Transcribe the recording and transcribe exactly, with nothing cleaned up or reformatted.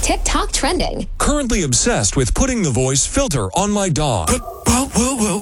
TikTok trending. Currently obsessed with putting the voice filter on my dog. Whoa, whoa, whoa.